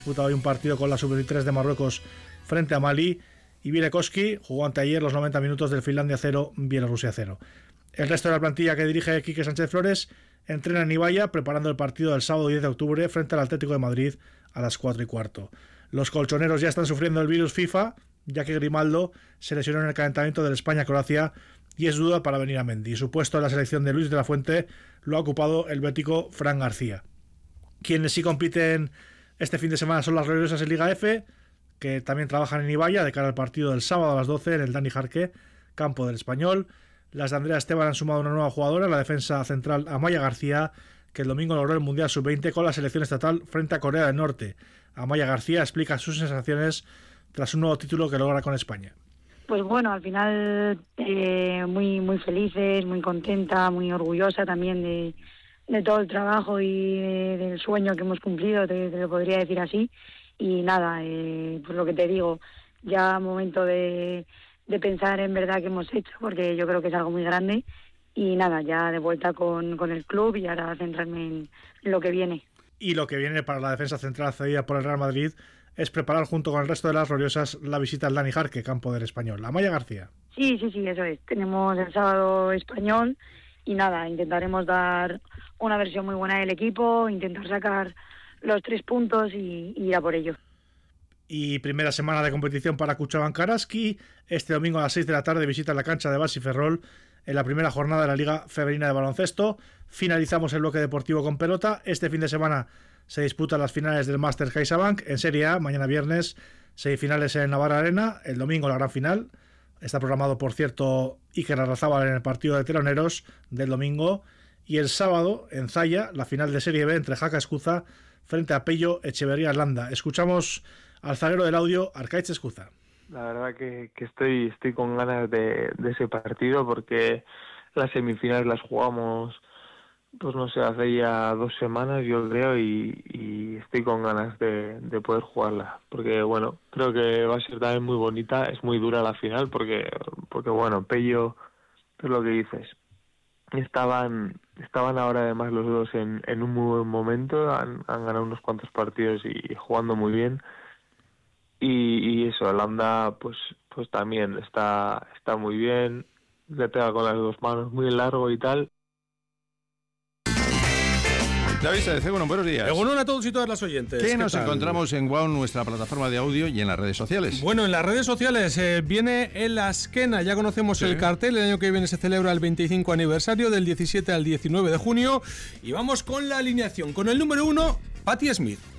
Disputado hoy un partido con la Sub-23 de Marruecos frente a Malí, y Virekoski jugó anteayer los 90 minutos del Finlandia 0, Bielorrusia 0. El resto de la plantilla que dirige Quique Sánchez Flores entrena en Ibaya, preparando el partido del sábado 10 de octubre frente al Atlético de Madrid a las 4:15. Los colchoneros ya están sufriendo el virus FIFA, ya que Grimaldo se lesionó en el calentamiento del España-Croacia y es duda para venir a Mendy. Su puesto en la selección de Luis de la Fuente lo ha ocupado el bético Fran García. Quienes sí compiten este fin de semana son las gloriosas en Liga F, que también trabajan en Ibaya de cara al partido del sábado a las 12 en el Dani Jarque, campo del Español. Las de Andrea Esteban han sumado una nueva jugadora, la defensa central Amaya García, que el domingo logró el Mundial Sub-20 con la selección estatal frente a Corea del Norte. Amaya García explica sus sensaciones tras un nuevo título que logra con España. Pues bueno, al final muy felices, muy contenta, muy orgullosa también de todo el trabajo y del sueño que hemos cumplido, te lo podría decir así. Y nada, pues lo que te digo, ya momento de pensar en verdad que hemos hecho, porque yo creo que es algo muy grande. Y nada, ya de vuelta con el club y ahora centrarme en lo que viene. Y lo que viene para la defensa central cedida por el Real Madrid es preparar junto con el resto de las gloriosas la visita al Dani Jarque, campo del Español. Amaya García. Sí, eso es. Tenemos el sábado Español y nada, intentaremos dar una versión muy buena del equipo, intentar sacar los 3 puntos y ir a por ello. Y primera semana de competición para Cuchabank Araski. Este domingo a las 6 de la tarde visita la cancha de Basi Ferrol en la primera jornada de la Liga Femenina de Baloncesto. Finalizamos el bloque deportivo con pelota. Este fin de semana se disputan las finales del Masters CaixaBank en Serie A. Mañana viernes, semifinales en Navarra Arena. El domingo la gran final. Está programado, por cierto, Iker Arrazábal en el partido de teloneros del domingo. Y el sábado, en Zaya, la final de Serie B entre Jaca Escuza frente a Pello Echeverría Landa. Escuchamos al zaguero del audio, Arkaitz Escuza. La verdad que estoy con ganas de ese partido, porque las semifinales las jugamos, pues no sé, hace ya 2 semanas yo creo, y estoy con ganas de poder jugarla, porque bueno, creo que va a ser también muy bonita. Es muy dura la final porque bueno, Pello, es lo que dices, estaban ahora además los dos en un muy buen momento, han ganado unos cuantos partidos y jugando muy bien. Y eso, Landa pues también está muy bien, le pega con las 2 manos muy largo y tal. David Sáez, bueno, buenos días. Egunon a todos y todas las oyentes. ¿Qué nos encontramos en WOW, nuestra plataforma de audio, y en las redes sociales? Bueno, en las redes sociales viene el Azkena, ya conocemos el cartel. El año que viene se celebra el 25 aniversario, del 17 al 19 de junio. Y vamos con la alineación. Con el número 1, Patti Smith.